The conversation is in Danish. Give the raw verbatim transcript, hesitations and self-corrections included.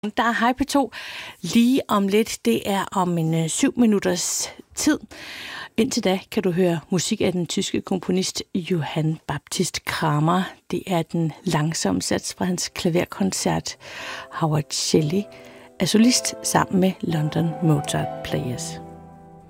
Der er Hej P to lige om lidt. Det er om en øh, syv minutters tid. Indtil da kan du høre musik af den tyske komponist Johann Baptist Kramer. Det er den langsomme sats fra hans klaverkoncert. Howard Shelley er solist sammen med London Mozart Players.